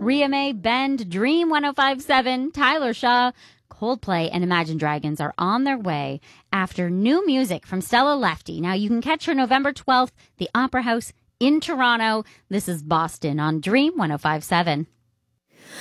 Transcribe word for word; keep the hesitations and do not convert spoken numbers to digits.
Rhea May, Bend, Dream one oh five point seven, Tyler Shaw, Coldplay, and Imagine Dragons are on their way after new music from Stella Lefty. Now, you can catch her November twelfth, the Opera House in Toronto. This is Boston on Dream one oh five point seven.